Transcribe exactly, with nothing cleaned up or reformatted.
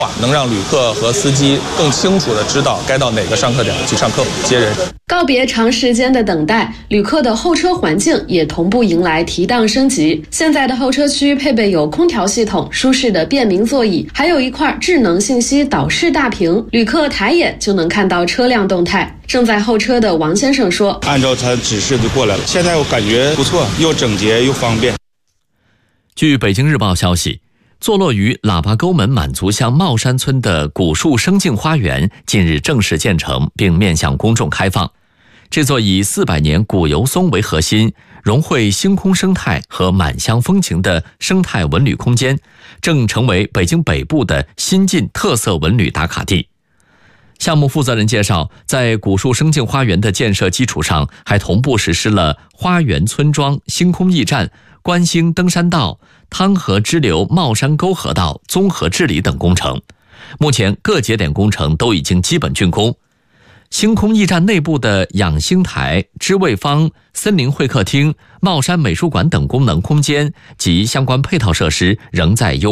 能让旅客和司机更清楚地知道该到哪个上客点去上课接人。 告别长时间的等待，旅客的候车环境也同步迎来提档升级。现在的候车区配备有空调系统、舒适的便民座椅，还有一块智能信息导视大屏，旅客抬眼就能看到车辆动态。正在候车的王先生说：“ 按照他指示就过来了，现在我感觉不错，又整洁又方便。” 据北京日报消息，坐落于喇叭沟门满族乡茂山村的古树生境花园近日正式建成，并面向公众开放。这座以四百年古油松为核心，融汇星空生态和满乡风情的生态文旅空间，正成为北京北部的新晋特色文旅打卡地。项目负责人介绍，在古树生境花园的建设基础上，还同步实施了花园村庄、星空驿站、观星登山道、汤河支流茂山沟河道综合治理等工程。目前各节点工程都已经基本竣工。星空驿站内部的养星台、知味坊、森林会客厅、茂山美术馆等功能空间及相关配套设施仍在优